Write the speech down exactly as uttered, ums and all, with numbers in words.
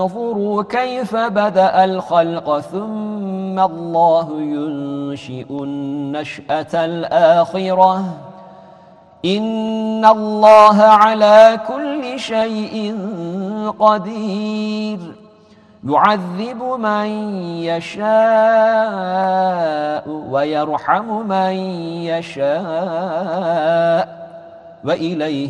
انظروا كيف بدأ الخلق ثم الله ينشئ النشأة الآخرة إن الله على كل شيء قدير يعذب من يشاء ويرحم من يشاء وإليه